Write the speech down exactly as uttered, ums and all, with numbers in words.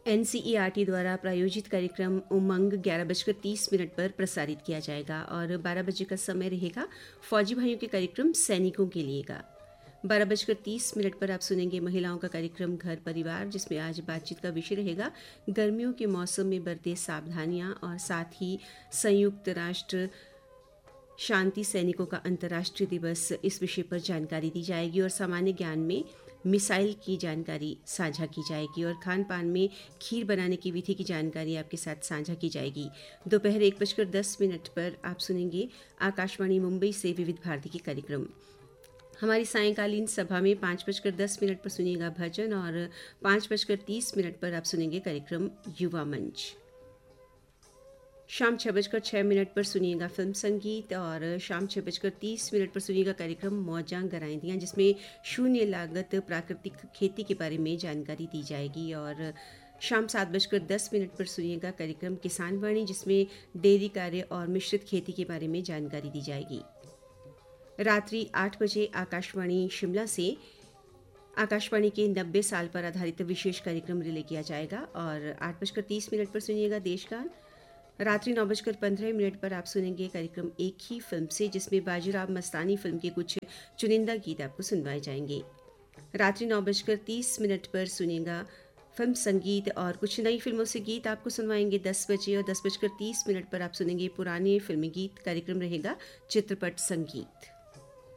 NCERT द्वारा प्रायोजित कार्यक्रम उमंग ग्यारह बजकर तीस मिनट पर प्रसारित किया जाएगा और बारह बजे का समय रहेगा फौजी भाइयों के कार्यक्रम सैनिकों के लिए का। बारह बजकर तीस मिनट पर आप सुनेंगे महिलाओं का कार्यक्रम घर परिवार, जिसमें आज बातचीत का विषय रहेगा गर्मियों के मौसम में बरतें सावधानियां और साथ ही संयुक्त राष्ट्र शांति सैनिकों का अंतर्राष्ट्रीय दिवस, इस विषय पर जानकारी दी जाएगी और सामान्य ज्ञान में मिसाइल की जानकारी साझा की जाएगी और खान पान में खीर बनाने की विधि की जानकारी आपके साथ साझा की जाएगी। दोपहर एक बजकर दस मिनट पर आप सुनेंगे आकाशवाणी मुंबई से विविध भारती के कार्यक्रम। हमारी सायंकालीन सभा में पाँच बजकर दस मिनट पर सुनिएगा भजन और पाँच बजकर तीस मिनट पर आप सुनेंगे कार्यक्रम युवा मंच। शाम छः बजकर छः मिनट पर सुनिएगा फिल्म संगीत और शाम छः बजकर तीस मिनट पर सुनिएगा कार्यक्रम मौजां गराइंदियाँ, जिसमें शून्य लागत प्राकृतिक खेती के बारे में जानकारी दी जाएगी और शाम सात बजकर दस मिनट पर सुनिएगा कार्यक्रम किसान वाणी, जिसमें डेयरी कार्य और मिश्रित खेती के बारे में जानकारी दी जाएगी। रात्रि आठ बजे आकाशवाणी शिमला से आकाशवाणी के नब्बे साल पर आधारित विशेष कार्यक्रम रिले किया जाएगा और आठ बजकर तीस मिनट पर सुनिएगा देशगान। रात्रि नौ बजकर पंद्रह मिनट पर आप सुनेंगे कार्यक्रम एक ही फिल्म से, जिसमें बाजीराव मस्तानी फिल्म के कुछ चुनिंदा गीत आपको सुनवाए जाएंगे। रात्रि नौ बजकर तीस मिनट पर सुनिएगा फिल्म संगीत और कुछ नई फिल्मों से गीत आपको सुनवाएंगे दस बजे और दस बजकर तीस मिनट पर आप सुनेंगे पुराने फिल्मी गीत। कार्यक्रम रहेगा चित्रपट संगीत।